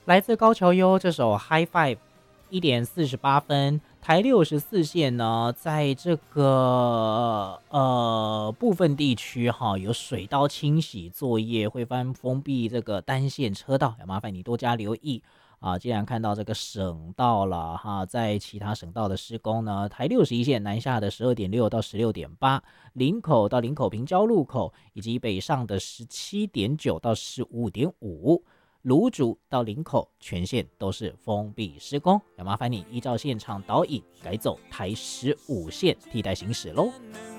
来自高桥优这首《High Five》1:48，台64线呢，在这个部分地区哈，有水道清洗作业，会封闭这个单线车道，要麻烦你多加留意啊。既然看到这个省道了哈，在其他省道的施工呢，台61线南下的12.6到16.8，林口到林口平交路口，以及北上的17.9到15.5。芦竹到林口全线都是封闭施工，要麻烦你依照现场导引改走台15线替代行驶喽。